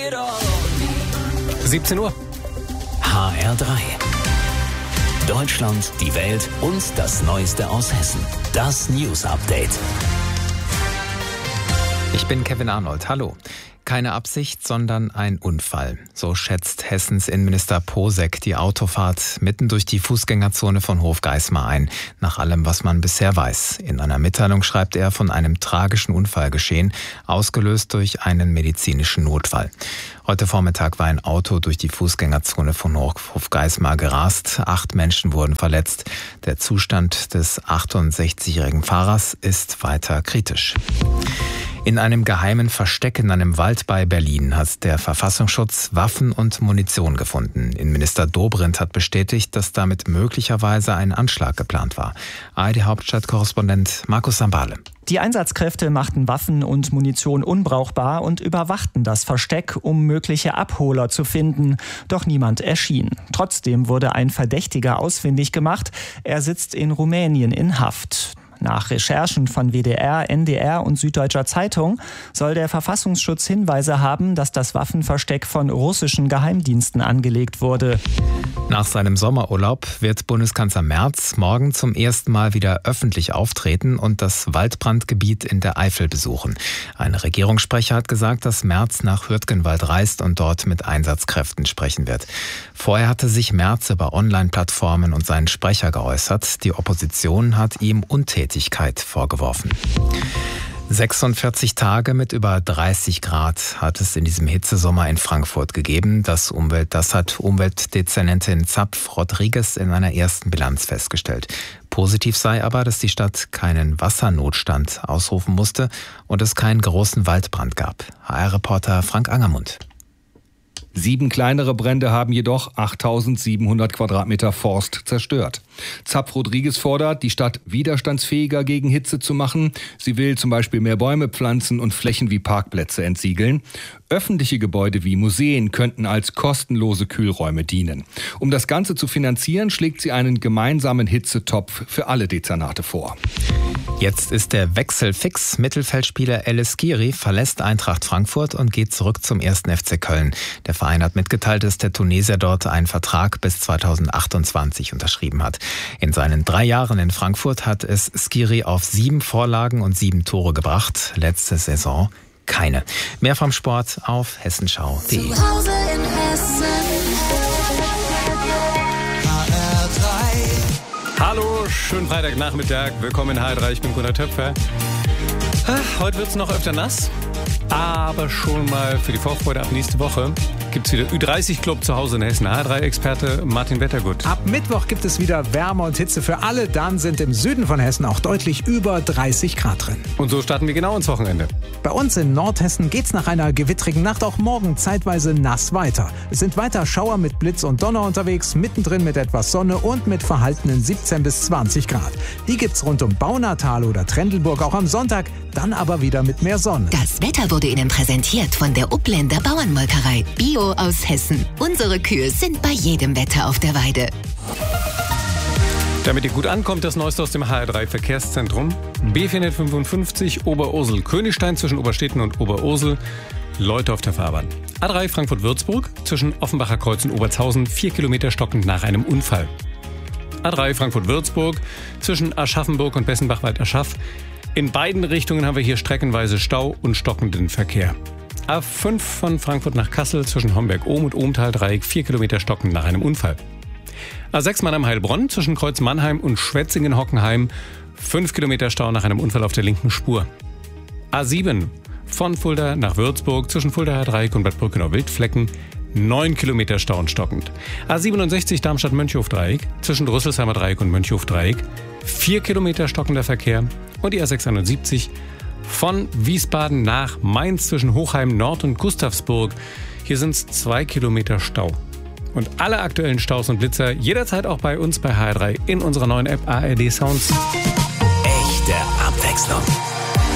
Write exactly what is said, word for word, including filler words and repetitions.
siebzehn Uhr. H R drei. Deutschland, die Welt und das Neueste aus Hessen. Das News Update. Ich bin Kevin Arnold. Hallo. Keine Absicht, sondern ein Unfall. So schätzt Hessens Innenminister Posek die Autofahrt mitten durch die Fußgängerzone von Hofgeismar ein. Nach allem, was man bisher weiß. In einer Mitteilung schreibt er von einem tragischen Unfallgeschehen, ausgelöst durch einen medizinischen Notfall. Heute Vormittag war ein Auto durch die Fußgängerzone von Hofgeismar gerast. Acht Menschen wurden verletzt. Der Zustand des achtundsechzigjährigen Fahrers ist weiter kritisch. In einem geheimen Versteck in einem Wald bei Berlin hat der Verfassungsschutz Waffen und Munition gefunden. Innenminister Dobrindt hat bestätigt, dass damit möglicherweise ein Anschlag geplant war. A R D-Hauptstadtkorrespondent Markus Sambale. Die Einsatzkräfte machten Waffen und Munition unbrauchbar und überwachten das Versteck, um mögliche Abholer zu finden. Doch niemand erschien. Trotzdem wurde ein Verdächtiger ausfindig gemacht. Er sitzt in Rumänien in Haft. Nach Recherchen von W D R, N D R und Süddeutscher Zeitung soll der Verfassungsschutz Hinweise haben, dass das Waffenversteck von russischen Geheimdiensten angelegt wurde. Nach seinem Sommerurlaub wird Bundeskanzler Merz morgen zum ersten Mal wieder öffentlich auftreten und das Waldbrandgebiet in der Eifel besuchen. Ein Regierungssprecher hat gesagt, dass Merz nach Hürtgenwald reist und dort mit Einsatzkräften sprechen wird. Vorher hatte sich Merz über Online-Plattformen und seinen Sprecher geäußert. Die Opposition hat ihm Untätigkeit vorgeworfen. sechsundvierzig Tage mit über dreißig Grad hat es in diesem Hitzesommer in Frankfurt gegeben. Das, Umwelt, das hat Umweltdezernentin Zapf Rodriguez in einer ersten Bilanz festgestellt. Positiv sei aber, dass die Stadt keinen Wassernotstand ausrufen musste und es keinen großen Waldbrand gab. H R-Reporter Frank Angermund. Sieben kleinere Brände haben jedoch achttausendsiebenhundert Quadratmeter Forst zerstört. Zapf Rodriguez fordert, die Stadt widerstandsfähiger gegen Hitze zu machen. Sie will zum Beispiel mehr Bäume pflanzen und Flächen wie Parkplätze entsiegeln. Öffentliche Gebäude wie Museen könnten als kostenlose Kühlräume dienen. Um das Ganze zu finanzieren, schlägt sie einen gemeinsamen Hitzetopf für alle Dezernate vor. Jetzt ist der Wechsel fix. Mittelfeldspieler El Eskiri verlässt Eintracht Frankfurt und geht zurück zum ersten F C Köln. Der Verein hat mitgeteilt, dass der Tunesier dort einen Vertrag bis zweitausendachtundzwanzig unterschrieben hat. In seinen drei Jahren in Frankfurt hat es Skiri auf sieben Vorlagen und sieben Tore gebracht. Letzte Saison keine. Mehr vom Sport auf hessenschau punkt de. Zu Hause in Hessen. H R drei. Hallo, schönen Freitagnachmittag. Willkommen in H R drei. Ich bin Gunnar Töpfer. Heute wird es noch öfter nass, aber schon mal für die Vorfreude ab nächste Woche gibt es wieder Ü dreißig Club zu Hause in Hessen. H R drei-Experte Martin Wettergut. Ab Mittwoch gibt es wieder Wärme und Hitze für alle. Dann sind im Süden von Hessen auch deutlich über dreißig Grad drin. Und so starten wir genau ins Wochenende. Bei uns in Nordhessen geht's nach einer gewittrigen Nacht auch morgen zeitweise nass weiter. Es sind weiter Schauer mit Blitz und Donner unterwegs, mittendrin mit etwas Sonne und mit verhaltenen siebzehn bis zwanzig Grad. Die gibt's rund um Baunatal oder Trendelburg auch am Sonntag, dann aber wieder mit mehr Sonne. Das Wetter wurde Ihnen präsentiert von der Upländer Bauernmolkerei. Bio aus Hessen. Unsere Kühe sind bei jedem Wetter auf der Weide. Damit ihr gut ankommt, das Neueste aus dem H R drei Verkehrszentrum. B vierhundertfünfundfünfzig Oberursel-Königstein zwischen Oberstetten und Oberursel. Leute auf der Fahrbahn. A drei Frankfurt-Würzburg zwischen Offenbacher Kreuz und Obertshausen. Vier Kilometer stockend nach einem Unfall. A drei Frankfurt-Würzburg zwischen Aschaffenburg und Bessenbach-Walderschaff. In beiden Richtungen haben wir hier streckenweise Stau und stockenden Verkehr. A fünf von Frankfurt nach Kassel zwischen Homberg-Ohm und Ohmtal-Dreieck, vier Kilometer stockend nach einem Unfall. A sechs Mannheim-Heilbronn zwischen Kreuz Mannheim und Schwetzingen-Hockenheim, fünf Kilometer Stau nach einem Unfall auf der linken Spur. A sieben von Fulda nach Würzburg zwischen Fuldaer Dreieck und Bad Brückenau-Wildflecken, neun Kilometer Stau und stockend. A siebenundsechzig Darmstadt-Mönchhof-Dreieck zwischen Rüsselsheimer Dreieck und Mönchhof-Dreieck, vier Kilometer stockender Verkehr. Und die A sechshundertsiebzig von Wiesbaden nach Mainz zwischen Hochheim Nord und Gustavsburg. Hier sind es zwei Kilometer Stau. Und alle aktuellen Staus und Blitzer jederzeit auch bei uns bei H R drei in unserer neuen App A R D Sounds. Echte Abwechslung.